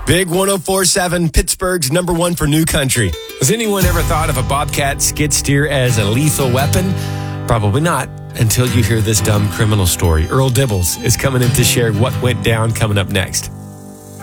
Big 104.7, Pittsburgh's number one for new country. Has anyone ever thought of a Bobcat skid steer as a lethal weapon? Probably not, until you hear this dumb criminal story. Earl Dibbles is coming in to share what went down coming up next.